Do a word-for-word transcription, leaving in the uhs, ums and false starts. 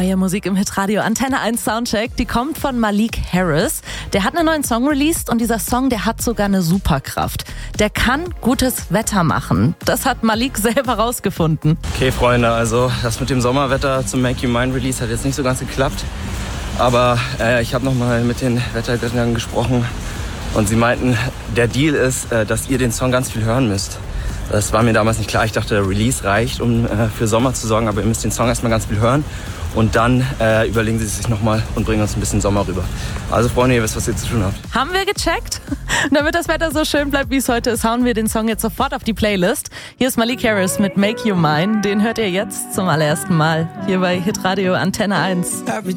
Neue Musik im Hitradio Antenne eins Soundcheck, die kommt von Malik Harris. Der hat einen neuen Song released und dieser Song, der hat sogar eine Superkraft. Der kann gutes Wetter machen. Das hat Malik selber rausgefunden. Okay, Freunde, also das mit dem Sommerwetter zum Make You Mine Release hat jetzt nicht so ganz geklappt. Aber äh, ich habe nochmal mit den Wettergöttern gesprochen und sie meinten, der Deal ist, äh, dass ihr den Song ganz viel hören müsst. Das war mir damals nicht klar. Ich dachte, der Release reicht, um äh, für Sommer zu sorgen. Aber ihr müsst den Song erstmal ganz viel hören. Und dann äh, überlegen sie sich nochmal und bringen uns ein bisschen Sommer rüber. Also Freunde, ihr wisst, was ihr zu tun habt. Haben wir gecheckt? Und damit das Wetter so schön bleibt, wie es heute ist, hauen wir den Song jetzt sofort auf die Playlist. Hier ist Malik Harris mit Make You Mine. Den hört ihr jetzt zum allerersten Mal hier bei Hitradio Antenne eins.